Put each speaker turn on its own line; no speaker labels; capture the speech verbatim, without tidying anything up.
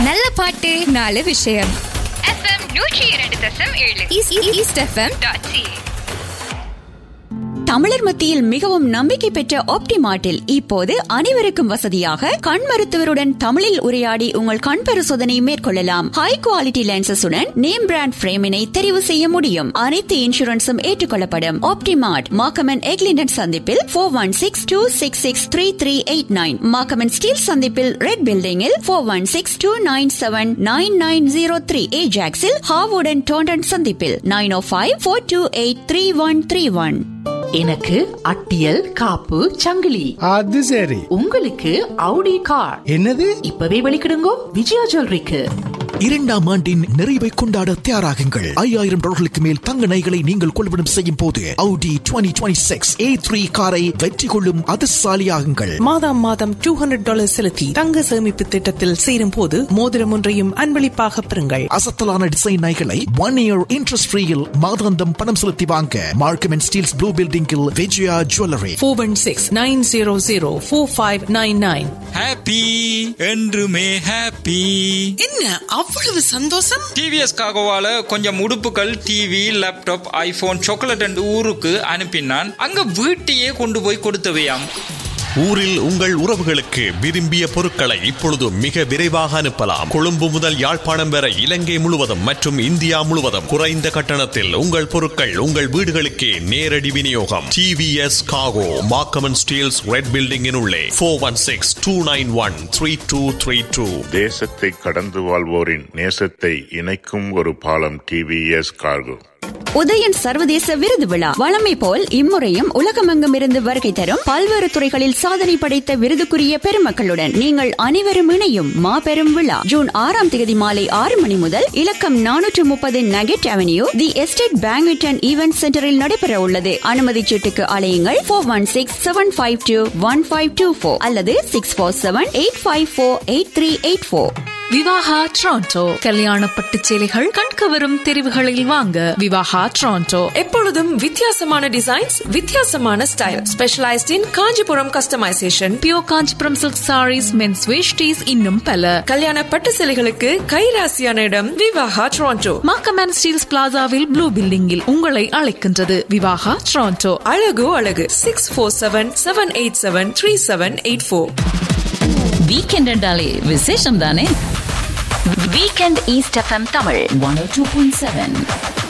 நல்ல பாட்டு நாலு விஷயம்.
எஃப்எம் நூற்றி இரண்டு தசம் ஏழு
ஈஸ்ட் எஃப்எம்
டாட் சி.
தமிழர் மத்தியில் மிகவும் நம்பிக்கை பெற்ற ஆப்டிமார்ட்டில் இப்போது அனைவருக்கும் வசதியாக கண் மருத்துவருடன் தமிழில் உரையாடி உங்கள் கண் பரிசோதனை மேற்கொள்ளலாம். ஹை குவாலிட்டி லென்சஸுடன் நேம் பிராண்ட் பிரேமினை தெரிவு செய்ய முடியும். அனைத்து இன்சூரன்ஸும் ஏற்றுக்கொள்ளப்படும். ஆப்டிமார்ட் மாக்கமன் எக்லிண்டன் சந்திப்பில் four one six two six six three three eight nine, மாக்கமன் steel சந்திப்பில் ரெட் பில்டிங்கில் four one six two nine seven nine nine zero three, ஏஜாக்ஸில் ஹாவுடன் Taunton சந்திப்பில் நைன் ஓ five four two eight three one three one.
எனக்கு அட்டியல் காப்பு சங்கிலி.
அது சரி.
உங்களுக்கு Audi car.
என்னது?
இப்பவே வெளிக்கிடுங்கோ விஜயா ஜுவல்லரிக்கு.
இரண்டாம் ஆண்டின் நிறைவை கொண்டாட தயாராகுங்கள். ஐயாயிரம் டாலர்களுக்கு மேல் தங்க நகைகளை நீங்கள் கொள்வனம் செய்யும் போது Audi twenty twenty-six A three காரை வெற்றி கொள்ளும் அதிர்ஷ்டசாலியாகுங்கள்.
மாதம் மாதம் டூ ஹண்ட்ரட் டாலர் செலுத்தி தங்க சேமிப்பு திட்டத்தில் சேரும் போது மோதிரம் ஒன்றையும் அன்பளிப்பாக பெறுங்கள்.
அசத்தலான டிசைன் நகைகளை ஒன் இயர் இன்ட்ரெஸ்ட் ஃப்ரீயில் மாதாந்தம் பணம் செலுத்தி வாங்க மார்க்கம் அண்ட் ஸ்டீல்ஸ் ப்ளூ பில்டிங்கில் Vijaya jewellery.
Four one six nine zero zero four five nine nine.
Happy என்றுமே ஹாப்பி.
என்ன அவ்வளவு சந்தோஷம்?
டிவிஎஸ் காகோவால கொஞ்சம் உடுப்புகள், TV, laptop, iPhone, chocolate and ஊருக்கு அனுப்பினான். அங்க வீட்டையே கொண்டு போய் கொடுத்தவையாம்.
ஊரில் உங்கள் உறவுகளுக்கு விரும்பிய பொருட்களை இப்பொழுது மிக விரைவாக அனுப்பலாம். கொழும்பு முதல் யாழ்ப்பாணம் வரை இலங்கை முழுவதும் மற்றும் இந்தியா முழுவதும் குறைந்த கட்டணத்தில் உங்கள் பொருட்கள் உங்கள் வீடுகளுக்கே நேரடி விநியோகம். டிவிஎஸ் காகோ மாக்கமன் ஸ்டீல்ஸ் ரெட் பில்டிங்கின் உள்ளே four one six two nine one three two three two.
தேசத்தை கடந்து வாழ்வோரின் நேசத்தை இணைக்கும் ஒரு பாலம் டிவிஎஸ் கார்கோ.
உதயன் சர்வதேச விருது விழா வழமை போல் இம்முறையும் உலகமெங்கும் இருந்து வருகை தரும் பல்வேறு துறைகளில் சாதனை படைத்த விருதுக்குரிய பெருமக்களுடன் நீங்கள் அனைவரும் இணையும் மாபெரும் விழா ஜூன் ஆறாம் தேதி மாலை ஆறு மணி முதல் இலக்கம் நானூற்று முப்பது nugget avenue the estate banquet and event சென்டரில் நடைபெற உள்ளது. அனுமதி சீட்டுக்கு அலையுங்கள் four one six seven five two one five two four அல்லது six four seven eight five four eight three eight four.
Vivaha Toronto கல்யாண பட்டு சேலைகள் கண்கவரும் தெரிவுகளில் வாங்க விவாகா டொரண்டோ.
எப்பொழுதும் வித்தியாசமான டிசைன்ஸ், வித்தியாசமான ஸ்டைல், ஸ்பெஷலைஸ்ட் இன் Kanchipuram customisation,
pure Kanchipuram silk saris, men's veshtis, இன்னும் பல.
கல்யாண பட்டு சேலைகளுக்கு கைராசியான இடம் விவாகா டொரண்டோ.
மாக்கமன் ஸ்டீல்ஸ் பிளாசாவில் ப்ளூ பில்டிங்கில் உங்களை அழைக்கின்றது விவாகா டொரண்டோ.
அழகு அழகு six four seven seven eight seven three seven eight four.
Weekend என்றாலே விசேஷம் தானே.
Weekend east FM Tamil one ஓ டூ பாயிண்ட் செவன்.